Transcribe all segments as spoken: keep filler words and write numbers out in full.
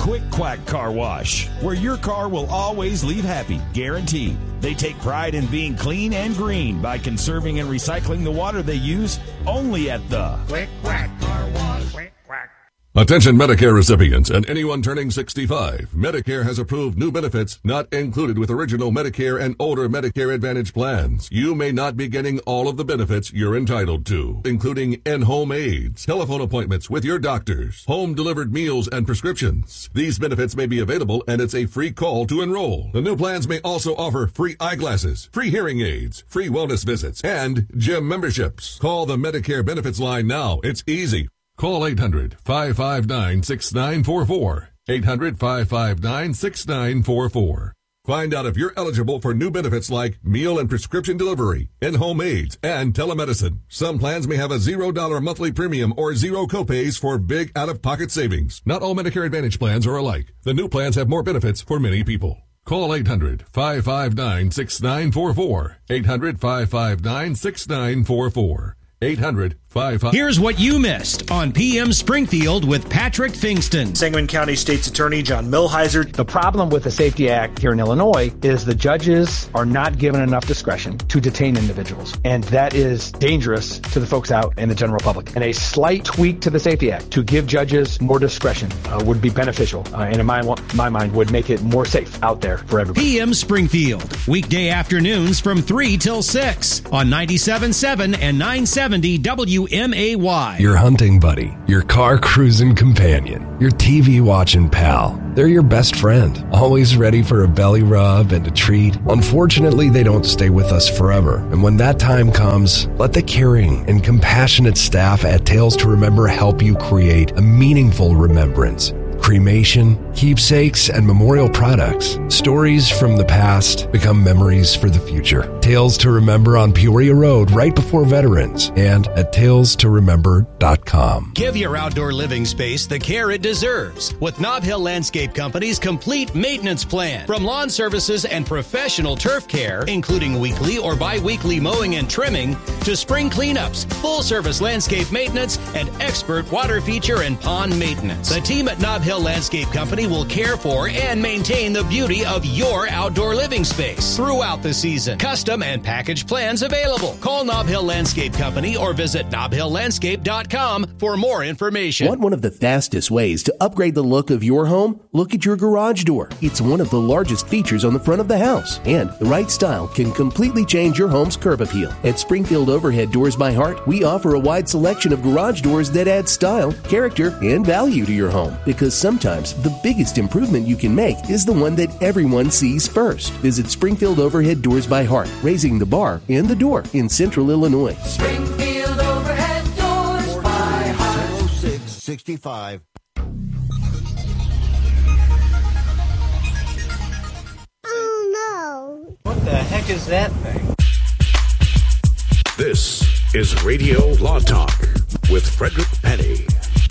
Quick Quack Car Wash, where your car will always leave happy, guaranteed. They take pride in being clean and green by conserving and recycling the water they use only at the Quick Quack Car Wash. Quick Quack. Attention Medicare recipients and anyone turning sixty-five. Medicare has approved new benefits not included with original Medicare and older Medicare Advantage plans. You may not be getting all of the benefits you're entitled to, including in-home aids, telephone appointments with your doctors, home-delivered meals and prescriptions. These benefits may be available and it's a free call to enroll. The new plans may also offer free eyeglasses, free hearing aids, free wellness visits, and gym memberships. Call the Medicare benefits line now. It's easy. Call eight hundred, five five nine, six nine four four. eight hundred, five five nine, six nine four four. Find out if you're eligible for new benefits like meal and prescription delivery, in-home aids, and telemedicine. Some plans may have a zero dollar monthly premium or zero copays for big out-of-pocket savings. Not all Medicare Advantage plans are alike. The new plans have more benefits for many people. Call eight hundred, five five nine, six nine four four. eight hundred, five five nine, six nine four four. eight hundred, five five. Here's what you missed on P M Springfield with Patrick Fingston. Sangamon County State's Attorney John Milheiser. The problem with the Safety Act here in Illinois is the judges are not given enough discretion to detain individuals. And that is dangerous to the folks out in the general public. And a slight tweak to the Safety Act to give judges more discretion uh, would be beneficial. Uh, and in my, my mind would make it more safe out there for everybody. P M Springfield, weekday afternoons from three till six on ninety-seven point seven and nine seventy W M A Y. Your hunting buddy, your car cruising companion, your T V watching pal. They're your best friend, always ready for a belly rub and a treat. Unfortunately, they don't stay with us forever. And when that time comes, let the caring and compassionate staff at Tales to Remember help you create a meaningful remembrance. Cremation, keepsakes, and memorial products. Stories from the past become memories for the future. Tales to Remember on Peoria Road, right before Veterans, and at tales to remember dot com. Give your outdoor living space the care it deserves with Nob Hill Landscape Company's complete maintenance plan. From lawn services and professional turf care, including weekly or bi-weekly mowing and trimming, to spring cleanups, full-service landscape maintenance, and expert water feature and pond maintenance. The team at Nob Hill Landscape Company will care for and maintain the beauty of your outdoor living space throughout the season. Custom and package plans available. Call Nob Hill Landscape Company or visit nob hill landscape dot com for more information. Want one of the fastest ways to upgrade the look of your home? Look at your garage door. It's one of the largest features on the front of the house, and the right style can completely change your home's curb appeal. At Springfield Overhead Doors by Heart, we offer a wide selection of garage doors that add style, character, and value to your home, because sometimes the biggest improvement you can make is the one that everyone sees first. Visit Springfield Overhead Doors by Heart, raising the bar and the door in Central Illinois. Springfield Overhead Doors by Heart. oh six sixty-five. Oh no. What the heck is that thing? This is Radio Law Talk with Frederick Penny.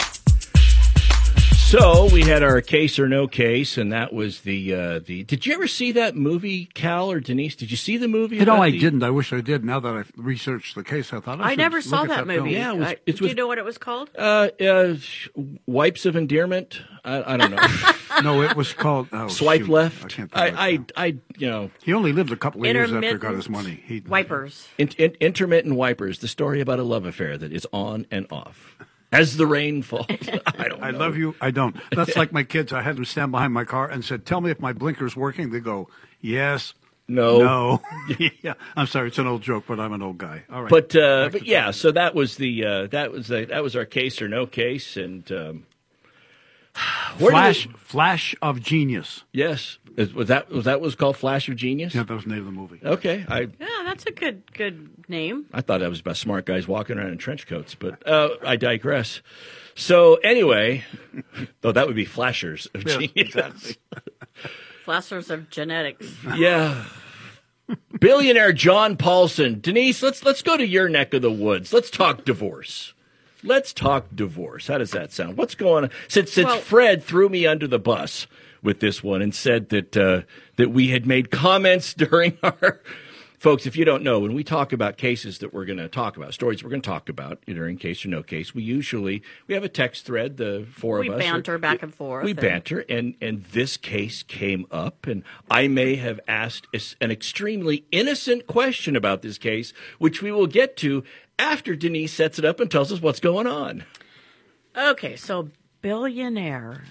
So we had our case or no case, and that was the uh, the. Did you ever see that movie, Cal or Denise? Did you see the movie? You know, I the, didn't. I wish I did. Now that I've researched the case, I thought I, I never saw that, that movie. Yeah, it was, I, it's do with, you know what it was called? Uh, uh, Wipes of Endearment. I, I don't know. No, it was called oh, Swipe shoot. Left. I can't. I, I, I, you know. He only lived a couple of years after he got his money. He, wipers. In, in, intermittent wipers. The story about a love affair that is on and off. As the rain falls. I don't know. I love you. I don't. That's like my kids. I had them stand behind my car and said, "Tell me if my blinker's working." They go, "Yes." No. No. Yeah. I'm sorry. It's an old joke, but I'm an old guy. All right. But, uh, but yeah, so that was the, uh, that was the, that was our case or no case. And, um, Flash, we... Flash of Genius. Yes. Was that, was that was called Flash of Genius? Yeah, that was the name of the movie. Okay. I, yeah, that's a good, good name. I thought that was about smart guys walking around in trench coats, but, uh, I digress. So anyway, though that would be Flashers of yeah, Genius. Exactly. Flashers of genetics. Yeah. Billionaire John Paulson. Denise, let's let's go to your neck of the woods. Let's talk divorce. Let's talk divorce. How does that sound? What's going on? Since since well, Fred threw me under the bus with this one and said that uh, that we had made comments during our folks, if you don't know, when we talk about cases that we're going to talk about, stories we're going to talk about, either in case or no case, we usually we have a text thread. The four we of us banter are, back and forth. We and... banter, and and this case came up, and I may have asked an extremely innocent question about this case, which we will get to after Denise sets it up and tells us what's going on. Okay, so billionaire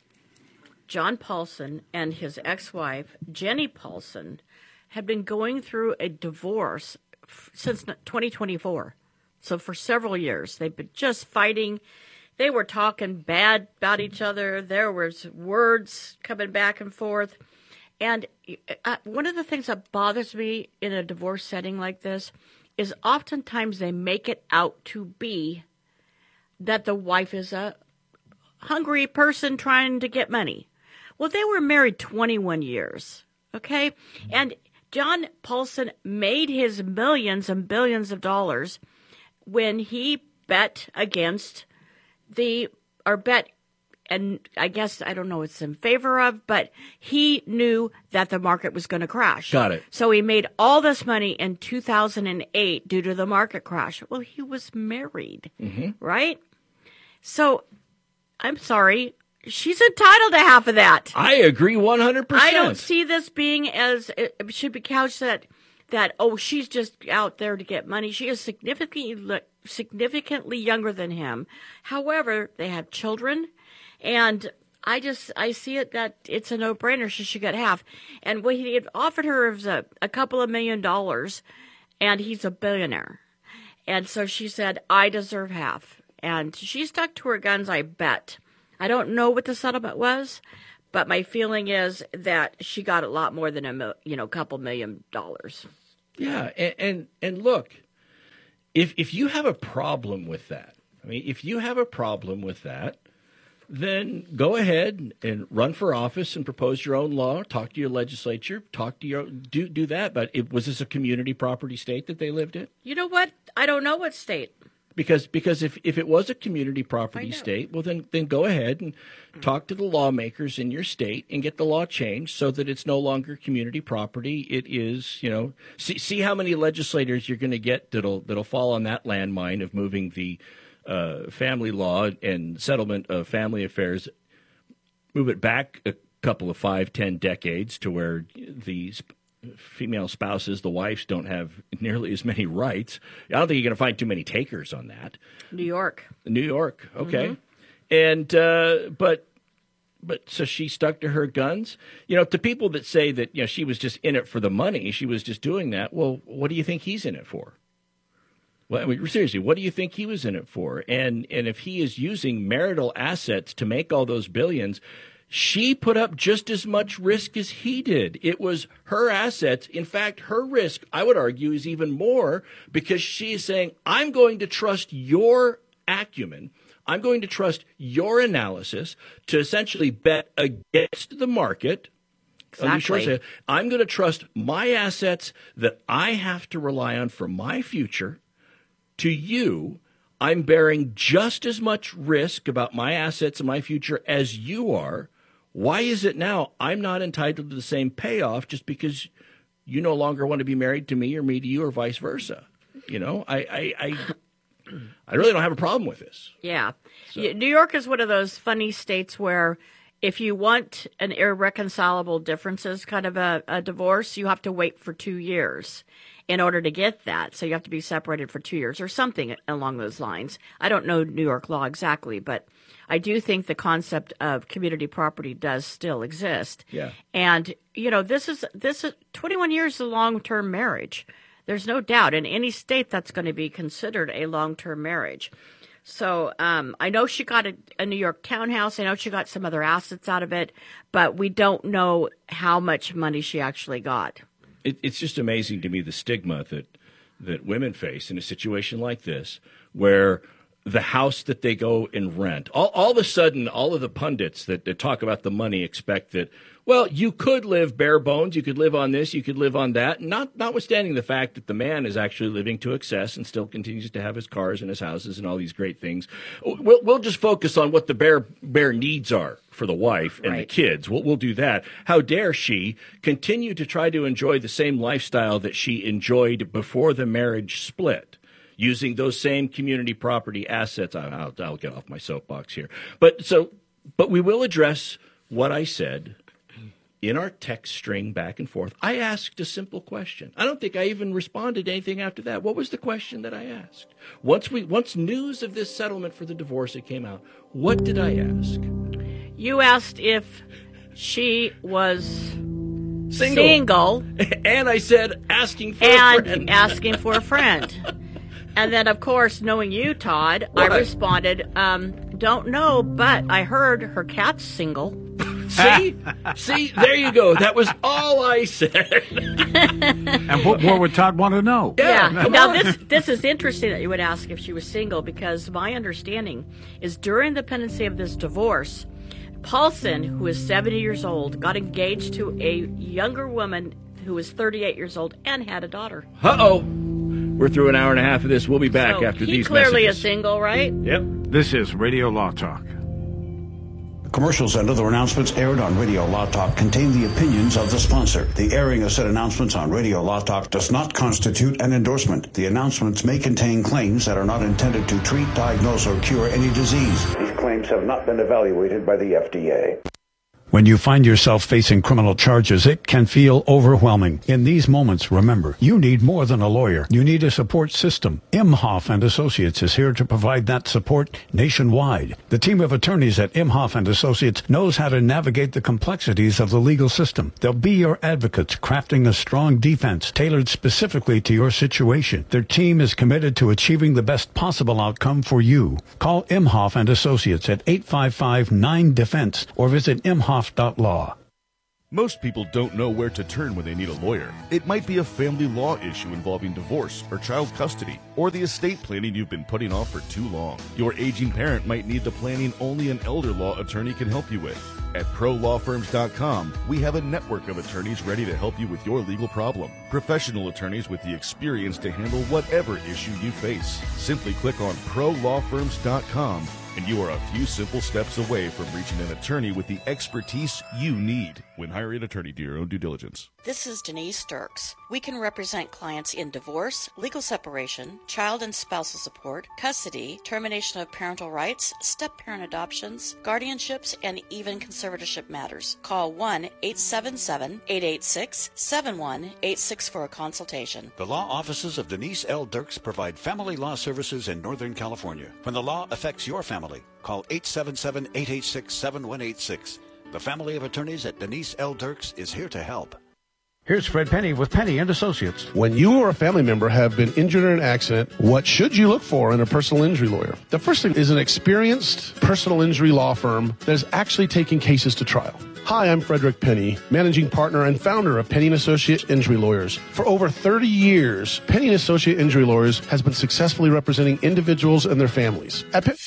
John Paulson and his ex-wife, Jenny Paulson, had been going through a divorce f- since twenty twenty-four. So for several years, they've been just fighting. They were talking bad about each other. There was words coming back and forth. And uh, one of the things that bothers me in a divorce setting like this is oftentimes they make it out to be that the wife is a hungry person trying to get money. Well, they were married twenty-one years, okay? And John Paulson made his millions and billions of dollars when he bet against the, or bet, and I guess, I don't know what it's in favor of, but he knew that the market was going to crash. Got it. So he made all this money in two thousand eight due to the market crash. Well, he was married, mm-hmm. right? So, I'm sorry. She's entitled to half of that. I agree one hundred percent. I don't see this being as, it should be couched that, that, oh, she's just out there to get money. She is significantly, significantly younger than him. However, they have children, and I just, I see it that it's a no-brainer. She should get half. And what he had offered her was a, a couple of million dollars, and he's a billionaire. And so she said, I deserve half. And she stuck to her guns, I bet. I don't know what the settlement was, but my feeling is that she got a lot more than a mil, you know, couple million dollars. Yeah, and, and and look, if if you have a problem with that, I mean, if you have a problem with that, then go ahead and run for office and propose your own law. Talk to your legislature. Talk to your do do that. But it, was this a community property state that they lived in? You know what? I don't know what state. Because because if, if it was a community property state, well, then then go ahead and talk to the lawmakers in your state and get the law changed so that it's no longer community property. It is, you know, see see how many legislators you're going to get that'll that'll fall on that landmine of moving the uh, family law and settlement of family affairs, move it back a couple of five, ten decades to where the female spouses, the wives, don't have nearly as many rights. I don't think you're going to find too many takers on that. New York. New York, okay. Mm-hmm. And, uh, but, but, so she stuck to her guns. You know, to people that say that, you know, she was just in it for the money, she was just doing that, well, what do you think he's in it for? Well, I mean, seriously, what do you think he was in it for? And, and if he is using marital assets to make all those billions, she put up just as much risk as he did. It was her assets. In fact, her risk, I would argue, is even more because she is saying, I'm going to trust your acumen. I'm going to trust your analysis to essentially bet against the market. Exactly. I'm going to trust my assets that I have to rely on for my future to you. I'm bearing just as much risk about my assets and my future as you are. Why is it now I'm not entitled to the same payoff just because you no longer want to be married to me or me to you or vice versa? You know, I I, I, I really don't have a problem with this. Yeah. So. New York is one of those funny states where if you want an irreconcilable differences kind of a, a divorce, you have to wait for two years in order to get that. So you have to be separated for two years or something along those lines. I don't know New York law exactly, but I do think the concept of community property does still exist. Yeah. And, you know, this is, this is twenty-one years is a long-term marriage. There's no doubt in any state that's going to be considered a long-term marriage. So um, I know she got a, a New York townhouse. I know she got some other assets out of it, but we don't know how much money she actually got. It, it's just amazing to me the stigma that that women face in a situation like this, where the house that they go and rent. All, all of a sudden, all of the pundits that, that talk about the money expect that, well, you could live bare bones, you could live on this, you could live on that, not notwithstanding the fact that the man is actually living to excess and still continues to have his cars and his houses and all these great things. We'll, we'll just focus on what the bare, bare needs are for the wife and right. the kids. We'll, we'll do that. How dare she continue to try to enjoy the same lifestyle that she enjoyed before the marriage split? Using those same community property assets. I'll, I'll get off my soapbox here. But so, but we will address what I said in our text string back and forth. I asked a simple question. I don't think I even responded to anything after that. What was the question that I asked? Once we, once news of this settlement for the divorce it came out, what did I ask? You asked if she was single, single and I said asking for and a friend. asking for a friend. And then, of course, knowing you, Todd, what? I responded, um, don't know, but I heard her cat's single. See? See? There you go. That was all I said. And what more would Todd want to know? Yeah. yeah. Now, this this is interesting that you would ask if she was single, because my understanding is during the pendency of this divorce, Paulson, who is seventy years old, got engaged to a younger woman who was thirty-eight years old and had a daughter. Uh-oh. We're through an hour and a half of this. We'll be back so after he these clearly messages. is single, right? Yep. This is Radio Law Talk. Commercials and other announcements aired on Radio Law Talk contain the opinions of the sponsor. The airing of said announcements on Radio Law Talk does not constitute an endorsement. The announcements may contain claims that are not intended to treat, diagnose, or cure any disease. These claims have not been evaluated by the F D A. When you find yourself facing criminal charges, it can feel overwhelming. In these moments, remember, you need more than a lawyer. You need a support system. Imhoff and Associates is here to provide that support nationwide. The team of attorneys at Imhoff and Associates knows how to navigate the complexities of the legal system. They'll be your advocates, crafting a strong defense tailored specifically to your situation. Their team is committed to achieving the best possible outcome for you. Call Imhoff and Associates at eight five five nine defense or visit imhoff dot law. Most people don't know where to turn when they need a lawyer. It might be a family law issue involving divorce or child custody, or the estate planning you've been putting off for too long. Your aging parent might need the planning only an elder law attorney can help you with. At pro law firms dot com, we have a network of attorneys ready to help you with your legal problem. Professional attorneys with the experience to handle whatever issue you face. Simply click on pro law firms dot com and you are a few simple steps away from reaching an attorney with the expertise you need. When hiring an attorney, do your own due diligence. This is Denise Dirks. We can represent clients in divorce, legal separation, child and spousal support, custody, termination of parental rights, step-parent adoptions, guardianships, and even conservatorship matters. Call one eight seven seven, eight eight six, seven one eight six for a consultation. The law offices of Denise L. Dirks provide family law services in Northern California. When the law affects your family, call eight seven seven, eight eight six, seven one eight six. The family of attorneys at Denise L. Dirks is here to help. Here's Fred Penny with Penny and Associates. When you or a family member have been injured in an accident, what should you look for in a personal injury lawyer? The first thing is an experienced personal injury law firm that is actually taking cases to trial. Hi, I'm Frederick Penny, managing partner and founder of Penny and Associate Injury Lawyers. For over thirty years, Penny and Associate Injury Lawyers has been successfully representing individuals and their families. At Pe-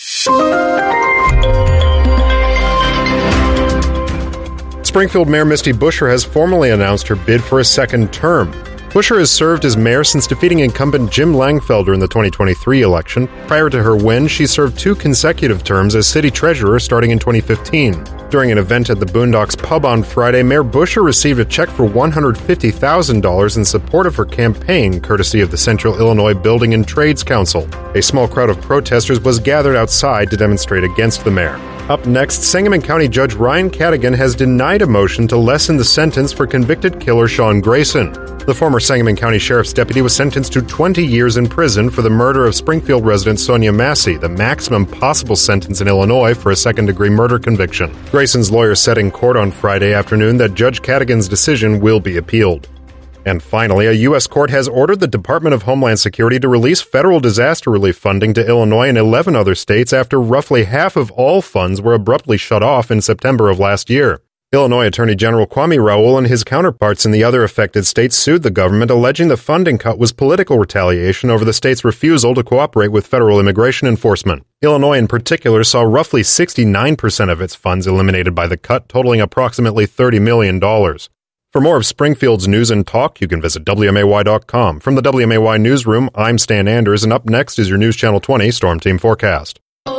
Springfield Mayor Misty Buscher has formally announced her bid for a second term. Buscher has served as mayor since defeating incumbent Jim Langfelder in the twenty twenty-three election. Prior to her win, she served two consecutive terms as city treasurer starting in twenty fifteen. During an event at the Boondocks Pub on Friday, Mayor Buscher received a check for one hundred fifty thousand dollars in support of her campaign, courtesy of the Central Illinois Building and Trades Council. A small crowd of protesters was gathered outside to demonstrate against the mayor. Up next, Sangamon County Judge Ryan Cadigan has denied a motion to lessen the sentence for convicted killer Sean Grayson. The former Sangamon County Sheriff's deputy was sentenced to twenty years in prison for the murder of Springfield resident Sonia Massey, the maximum possible sentence in Illinois for a second-degree murder conviction. Grayson's lawyer said in court on Friday afternoon that Judge Cadigan's decision will be appealed. And finally, a U S court has ordered the Department of Homeland Security to release federal disaster relief funding to Illinois and eleven other states after roughly half of all funds were abruptly shut off in September of last year. Illinois Attorney General Kwame Raoul and his counterparts in the other affected states sued the government, alleging the funding cut was political retaliation over the state's refusal to cooperate with federal immigration enforcement. Illinois in particular saw roughly sixty-nine percent of its funds eliminated by the cut, totaling approximately thirty million dollars. For more of Springfield's news and talk, you can visit W M A Y dot com. From the W M A Y Newsroom, I'm Stan Anders, and up next is your News Channel twenty Storm Team Forecast.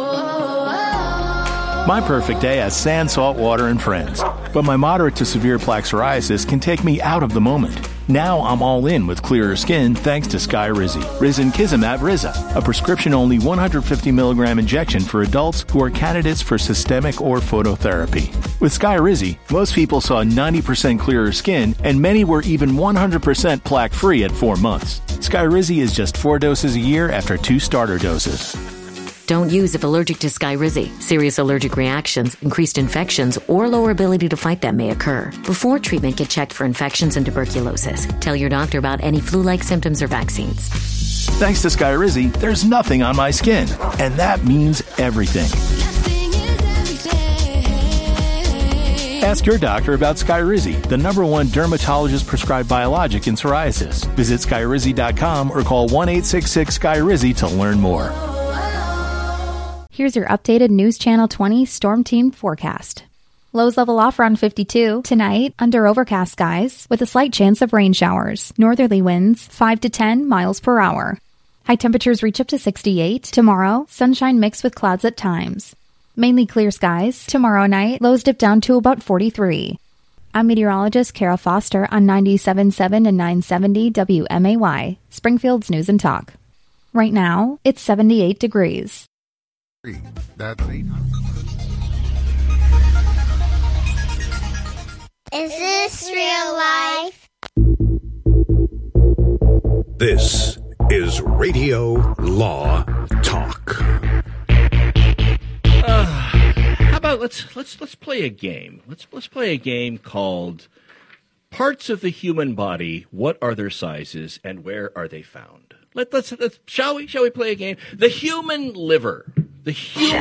My perfect day has sand, salt water, and friends. But my moderate to severe plaque psoriasis can take me out of the moment. Now I'm all in with clearer skin thanks to Skyrizi. Risankizumab Riza, a prescription-only one hundred fifty milligram injection for adults who are candidates for systemic or phototherapy. With Skyrizi, most people saw ninety percent clearer skin, and many were even one hundred percent plaque-free at four months. Skyrizi is just four doses a year after two starter doses. Don't use if allergic to Skyrizi. Serious allergic reactions, increased infections, or lower ability to fight them may occur. Before treatment, get checked for infections and tuberculosis. Tell your doctor about any flu-like symptoms or vaccines. Thanks to Skyrizi, there's nothing on my skin, and that means everything. Ask your doctor about Skyrizi, the number one dermatologist-prescribed biologic in psoriasis. Visit Skyrizi dot com or call one eight six six Skyrizi to learn more. Here's your updated News Channel twenty Storm Team forecast. Lows level off around fifty-two. Tonight, under overcast skies, with a slight chance of rain showers. Northerly winds, five to ten miles per hour. High temperatures reach up to sixty-eight. Tomorrow, sunshine mixed with clouds at times. Mainly clear skies. Tomorrow night, lows dip down to about forty-three. I'm meteorologist Kara Foster on ninety-seven point seven and nine seventy W M A Y, Springfield's News and Talk. Right now, it's seventy-eight degrees. That's eight. Is this real life? This is Radio Law Talk. Uh, how about let's let's let's play a game. Let's let's play a game called Parts of the Human Body. What are their sizes and where are they found? Let, let's let's shall we shall we play a game? The human liver. The human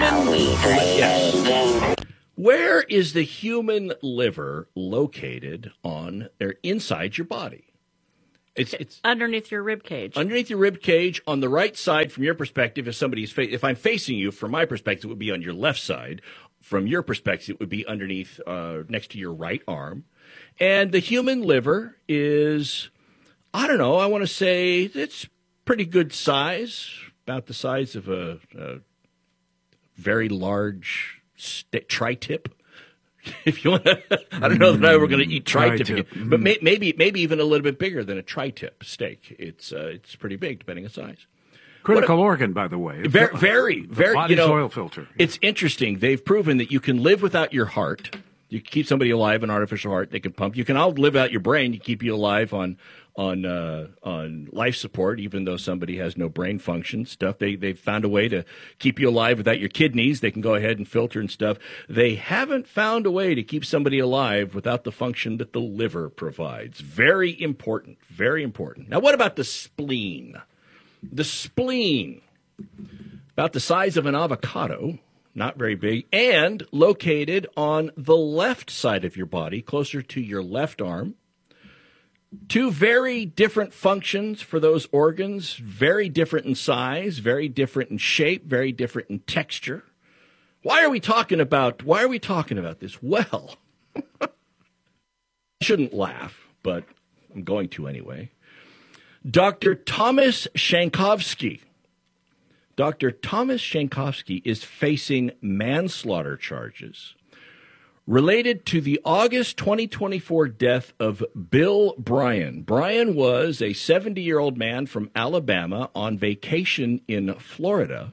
yes. Where is the human liver located on or inside your body? It's it's underneath your rib cage. Underneath your rib cage, on the right side from your perspective. If somebody's fa- if I'm facing you, from my perspective, it would be on your left side. From your perspective, it would be underneath, uh, next to your right arm. And the human liver is, I don't know, I want to say it's pretty good size, about the size of a, a very large st- tri-tip. If you want to, I don't know that I were going to eat tri-tip, tri-tip. Again, but may, maybe maybe even a little bit bigger than a tri-tip steak. It's uh, it's pretty big, depending on size. Critical a, organ, by the way. Very, very, the very. Body's you know, oil filter. It's interesting. They've proven that you can live without your heart. You keep somebody alive, an artificial heart they can pump. You can all live out your brain. You keep you alive on on uh, on life support, even though somebody has no brain function stuff. They they've found a way to keep you alive without your kidneys. They can go ahead and filter and stuff. They haven't found a way to keep somebody alive without the function that the liver provides. Very important. Very important. Now, what about the spleen? The spleen, about the size of an avocado. Not very big, and located on the left side of your body, closer to your left arm. Two very different functions for those organs, very different in size, very different in shape, very different in texture. Why are we talking about, why are we talking about this? Well, I shouldn't laugh, but I'm going to anyway. Doctor Thomas Shankowski. Doctor Thomas Shankowski is facing manslaughter charges related to the August twenty twenty-four death of Bill Bryan. Bryan was a seventy-year-old man from Alabama on vacation in Florida.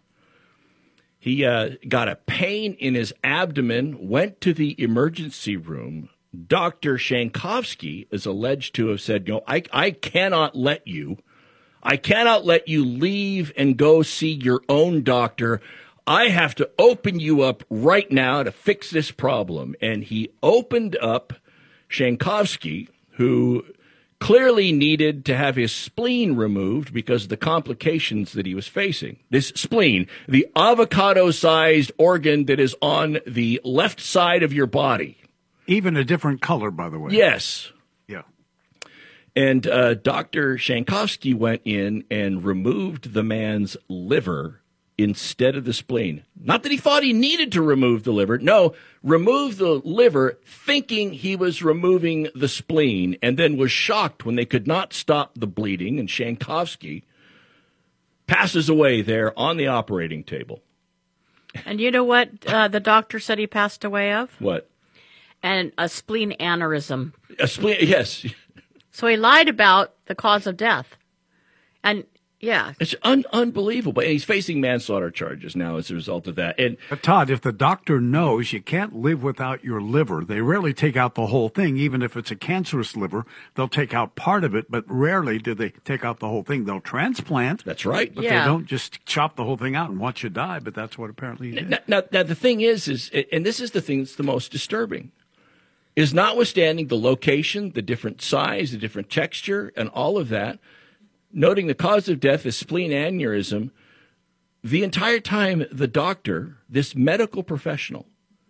He uh, got a pain in his abdomen, went to the emergency room. Doctor Shankowski is alleged to have said, you know, I, I cannot let you I cannot let you leave and go see your own doctor. I have to open you up right now to fix this problem. And he opened up Shankowski, who clearly needed to have his spleen removed because of the complications that he was facing. This spleen, the avocado-sized organ that is on the left side of your body. Even a different color, by the way. Yes. Yeah. And uh, Doctor Shankowski went in and removed the man's liver instead of the spleen. Not that he thought he needed to remove the liver. No, removed the liver thinking he was removing the spleen, and then was shocked when they could not stop the bleeding, and Shankowski passes away there on the operating table. And you know what uh, the doctor said he passed away of? What? And a spleen aneurysm. A spleen, yes. So he lied about the cause of death. And, yeah. It's un- unbelievable. And he's facing manslaughter charges now as a result of that. And But Todd, if the doctor knows you can't live without your liver, they rarely take out the whole thing. Even if it's a cancerous liver, they'll take out part of it, but rarely do they take out the whole thing. They'll transplant. That's right. But Yeah. they don't just chop the whole thing out and watch you die, but that's what apparently he did. Now, now, now, the thing is, is, and this is the thing that's the most disturbing, is notwithstanding the location, the different size, the different texture, and all of that, noting the cause of death is spleen aneurysm, the entire time the doctor, this medical professional,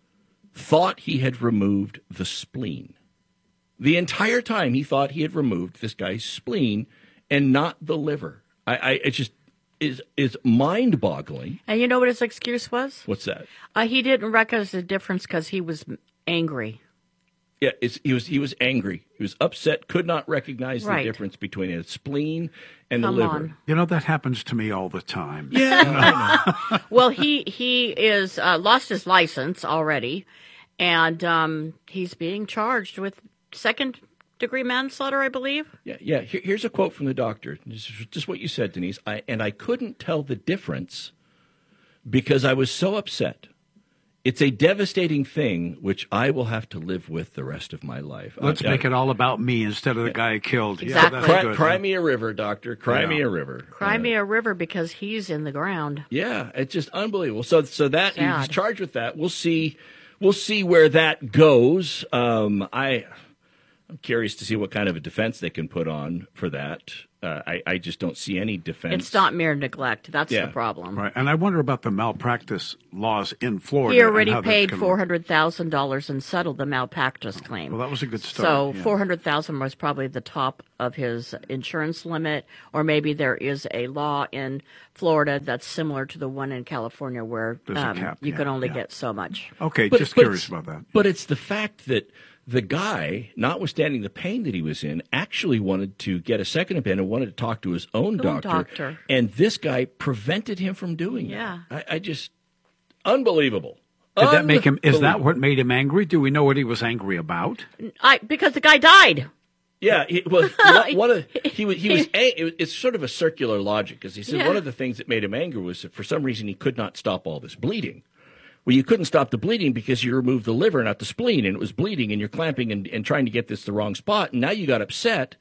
thought he had removed the spleen. The entire time he thought he had removed this guy's spleen and not the liver. I, I it just is is mind-boggling. And you know what his excuse was? What's that? Uh, he didn't recognize the difference because he was angry. Yeah, it's, he was he was angry. He was upset. Could not recognize Right. the difference between a spleen and Come the liver. on. You know, that happens to me all the time. Yeah. Well, he he is uh, lost his license already, and um, he's being charged with second degree manslaughter, I believe. Yeah, yeah. Here, here's a quote from the doctor. Just, just what you said, Denise. I, and I couldn't tell the difference because I was so upset. It's a devastating thing which I will have to live with the rest of my life. Let's I, make I, it all about me instead of the guy I killed. Exactly. Yeah, that's Cry, good. cry me a river, doctor. Cry Yeah. me a river. Cry Uh, me a river because he's in the ground. Yeah, it's just unbelievable. So, so that Sad. he's charged with that. We'll see. We'll see where that goes. Um, I, I'm curious to see what kind of a defense they can put on for that. Uh, I, I just don't see any defense. It's not mere neglect. That's Yeah. the problem. Right, and I wonder about the malpractice laws in Florida. He and already how that's paid gonna four work. hundred thousand dollars and settled the malpractice claim. Well, that was a good start. So yeah. four hundred thousand was probably the top of his insurance limit, or maybe there is a law in Florida that's similar to the one in California where There's a um, cap, you yeah, can only yeah. get so much. Okay, But- just but curious it's- about that. But it's the fact that the guy, notwithstanding the pain that he was in, actually wanted to get a second opinion and wanted to talk to his own, Own doctor, doctor. And this guy prevented him from doing Yeah. that. I, I just unbelievable. Did that make him? Is that Unbelievable. what made him angry? Do we know what he was angry about? I because the guy died. Yeah, it was one- one of he was he was a- it was- it's sort of a circular logic because he said Yeah. one of the things that made him angry was that for some reason he could not stop all this bleeding. Well, you couldn't stop the bleeding because you removed the liver, not the spleen, and it was bleeding, and you're clamping and, and trying to get this the wrong spot, and now you got upset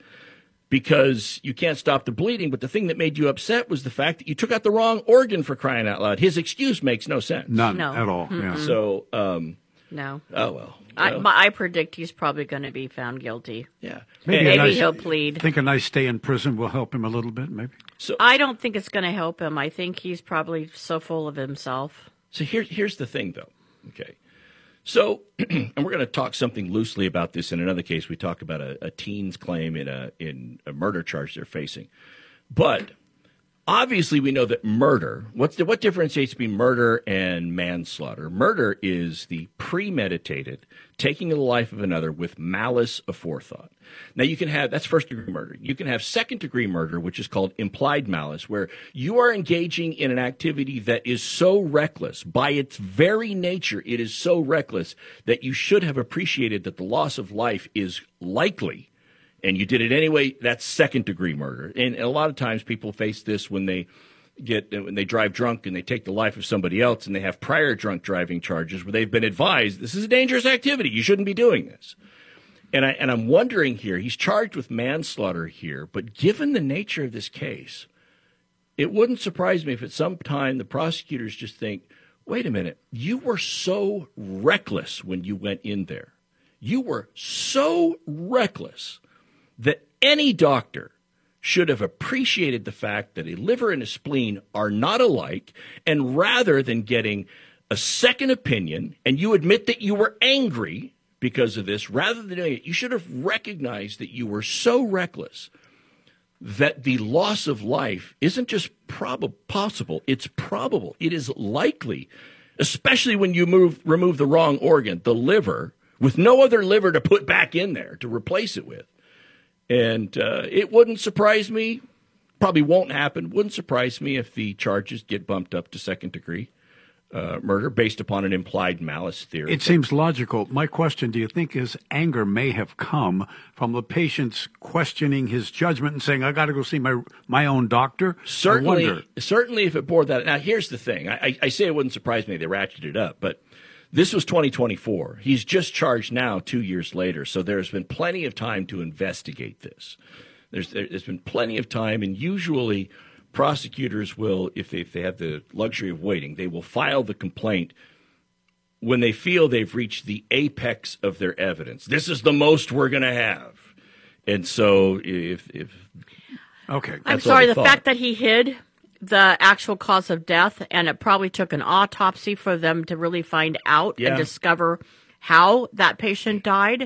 because you can't stop the bleeding. But the thing that made you upset was the fact that you took out the wrong organ, for crying out loud. His excuse makes no sense. None No. at all. Yeah. Mm-mm. So, um, No. oh well. I, well, my, I predict he's probably going to be found guilty. yeah. Maybe, Maybe a nice, he'll plead. Think a nice stay in prison will help him a little bit. Maybe. So, I don't think it's going to help him. I think he's probably so full of himself. So here, here's the thing, though. Okay. So, and we're going to talk something loosely about this in another case. We talk about a, a teen's claim in a in a murder charge they're facing. But obviously, we know that murder. What's the, what differentiates between murder and manslaughter? Murder is the premeditated taking of the life of another with malice aforethought. Now, you can have that's first degree murder. You can have second degree murder, which is called implied malice, where you are engaging in an activity that is so reckless by its very nature. It is so reckless that you should have appreciated that the loss of life is likely. And you did it anyway, that's second degree murder. And a lot of times people face this when they get when they drive drunk and they take the life of somebody else and they have prior drunk driving charges where they've been advised this is a dangerous activity. You shouldn't be doing this. And I and I'm wondering here, he's charged with manslaughter here, but given the nature of this case, it wouldn't surprise me if at some time the prosecutors just think, wait a minute, you were so reckless when you went in there. You were so reckless that any doctor should have appreciated the fact that a liver and a spleen are not alike, and rather than getting a second opinion, and you admit that you were angry because of this. Rather than doing it, you should have recognized that you were so reckless that the loss of life isn't just prob- possible, it's probable. It is likely, especially when you move remove the wrong organ, the liver, with no other liver to put back in there to replace it with. And uh, it wouldn't surprise me, probably won't happen, wouldn't surprise me if the charges get bumped up to second degree uh, murder based upon an implied malice theory. It seems logical. My question, do you think his anger may have come from the patient's questioning his judgment and saying, I got to go see my my own doctor? Certainly, certainly if it bore that. Now, here's the thing. I, I say it wouldn't surprise me they ratcheted it up, but this was twenty twenty-four. He's just charged now two years later, so there's been plenty of time to investigate this. There's There's been plenty of time, and usually prosecutors will, if they, if they have the luxury of waiting, they will file the complaint when they feel they've reached the apex of their evidence. This is the most we're going to have. And so if... if okay, I'm sorry, the fact that he hid the actual cause of death, and it probably took an autopsy for them to really find out Yeah. and discover how that patient died.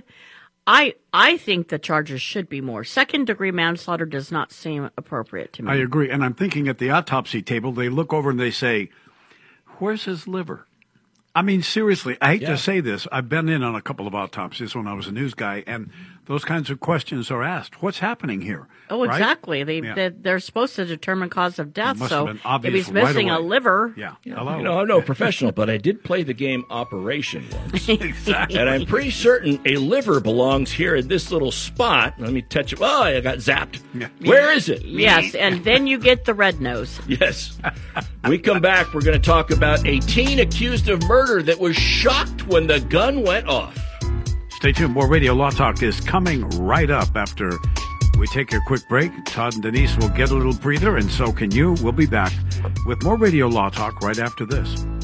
I I think the charges should be more. Second degree manslaughter does not seem appropriate to me. I agree. And I'm thinking at the autopsy table, they look over and they say, where's his liver? I mean, seriously, I hate Yeah. to say this. I've been in on a couple of autopsies when I was a news guy, and those kinds of questions are asked. What's happening here? Oh, Right? exactly. They, Yeah. they they're supposed to determine cause of death. Must So have been obvious if he's right missing a away. liver, Yeah. You Hello. know, I'm no professional, but I did play the game Operation once. Exactly. And I'm pretty certain a liver belongs here in this little spot. Let me touch it. Oh, I got zapped. Yeah. Where is it? yes, and then you get the red nose. Yes. We come back, we're going to talk about a teen accused of murder that was shocked when the gun went off. Stay tuned. More Radio Law Talk is coming right up after we take a quick break. Todd and Denise will get a little breather, and so can you. We'll be back with more Radio Law Talk right after this.